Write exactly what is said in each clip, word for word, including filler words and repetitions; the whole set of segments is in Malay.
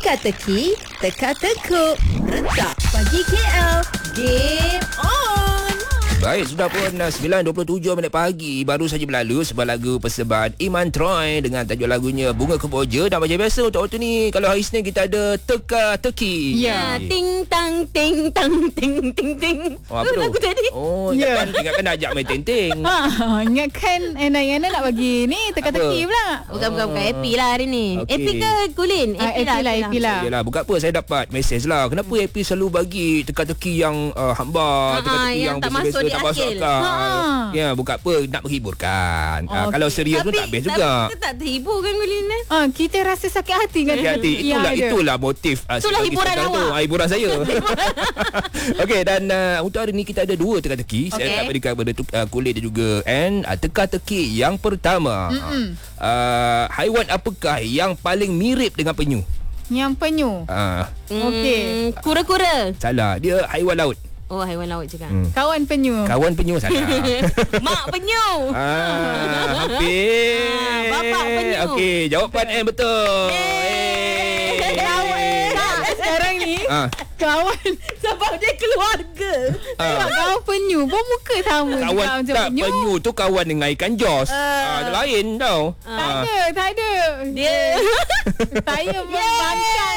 Teka-teki, teka-tekuk. Rentak pagi K L. Game on. Baik, sudah pun sembilan dua puluh tujuh minit pagi baru saja berlalu sebuah lagu persembahan Iman Troy dengan tajuk lagunya Bunga Kemboja. Dan macam biasa untuk waktu ni, kalau hari Isnin kita ada teka-teki. Ya, ting tang ting tang ting ting ting. Oh, apa tu? Lagu tadi. Oh, Ya. ingatkan, ingatkan nak ajak main ting-ting. Ha, ingatkan Nayana nak bagi ni teka-teki pula. Bukan bukan bukan Epi lah hari ni. Okey. Epi ke Kulin? Ah, Epi lah, Epi lah. Yelah, bukan apa, saya dapat mesej lah. Kenapa A P selalu bagi teka-teki yang uh, hamba, Ha, teka-teki yang yang tak biasa-biasa, masuk di tak masuk akil. akal. Ha. Ya, bukan apa, nak menghiburkan. Oh, Ah, kalau okey. serius pun tak best juga. Tapi kita tak terhibur kan Kulin eh? Ha, kita rasa sakit hati kan? Sakit hati. Itulah, Ya, ada. itulah motif. Uh, Itulah hiburan awak. Tu. Ah, hiburan saya. Okey, dan uh, untuk hari ni kita ada dua teka-teki. Saya Okey. nak berikan kepada uh, Kulit dan juga Ann. Uh, teka-teki yang pertama. Uh, haiwan apakah yang paling mirip dengan penyu? Yang penyu. Uh, Okey. Hmm, kura-kura. salah. Dia haiwan laut. Oh, haiwan laut juga. Hmm. Kawan penyu. Kawan penyu salah. Mak penyu. Ah, hampir. Ah, bapak penyu. Okey, jawapan Ann betul. Eh, Eh. Tak, sekarang ni Ah, kawan Sebab dia keluarga. Sebab kawan penyu pun muka sama kawan juga macam tak penyu. penyu tu kawan dengan ikan jos. Ah, uh, lain tau. Tak ada, tak ada. Dia Saya membangkang.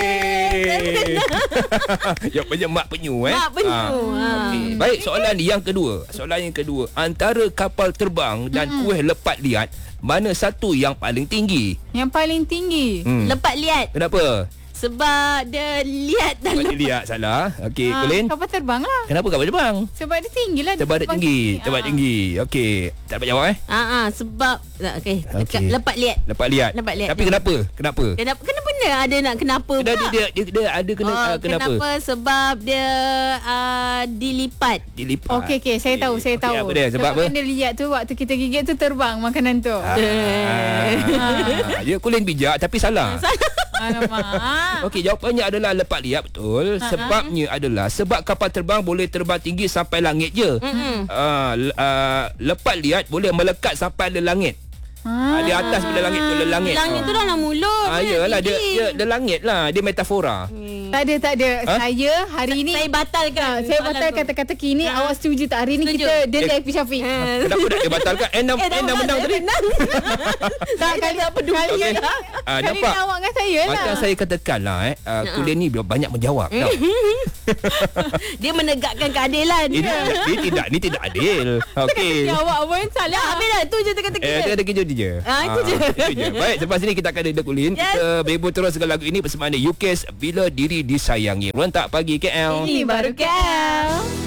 Eh. Jawapannya mak penyu eh. Mak penyu. Ah. Ha. Okey. Baik, soalan yang kedua. Soalan yang kedua. Antara kapal terbang dan kuih lepat liat, mana satu yang paling tinggi? Yang paling tinggi. Hmm. Lepat liat. Kenapa? Sebab dia liat dan Sebab dia lepat. liat salah. Okey, Ah, Colin. kapal terbang lah. Kenapa kapal terbang? Sebab dia tinggi lah. Tempat dia Terbang tinggi. Tempat Ah. tinggi. Okey. Tak dapat jawab eh? Ah, ah, sebab tak, okey. Okey. Lepat liat. Lepat liat. Lepat liat. Tapi kenapa? Kenapa? Kenapa kenapa benda ada nak kenapa Dia, pula? dia, dia, dia ada kena oh, uh, kenapa? kenapa? Sebab dia uh, dilipat. Dilipat. Okey, okey. Saya tahu, saya Okey, tahu. apa dia? Sebab apa? dia lihat tu, waktu kita gigit tu terbang makanan tu. Ah, dia Colin bijak tapi salah. Alamak. Okey, jawapannya adalah lepat liat betul. Sebabnya adalah sebab kapal terbang boleh terbang tinggi sampai langit je. Mm-mm. Uh, uh, lepat liat boleh melekat sampai le langit. Ah. Di atas bila langit tu le langit. Langit tu dalam mulut. Ah, yalah, dia, dia dia langit lah. Dia metafora. Tak ada, tak ada. Ha? Saya hari ni Saya batalkan. saya soalan batalkan tu. teka-teki ni. Ha. Awak setuju tak? Hari ni Setuju. kita delay Eh. Epi Syafiq. Kenapa nak dia batalkan? Ann dah, Eh, Ann dah menang tadi. Tak, kali tak peduli. Okey. Kali, Ah, kali nampak? ni awak dengan saya lah. Macam saya katakan lah eh, uh, Colin ni banyak menjawab tau. Dia menegakkan keadilan. Ini dia tidak ni tidak adil. Okey. Teka-teki awak pun salah. Habis dah. Tu je teka-teki. Eh, dia ada kerja je. Ah, itu je. itu je. Baik, lepas ni kita akan ada Colin. Yes. Kita berebut terus dengan lagu ini bersama U K S Bila Diri Disayangi. Rentak pagi K L. Ini baru K L.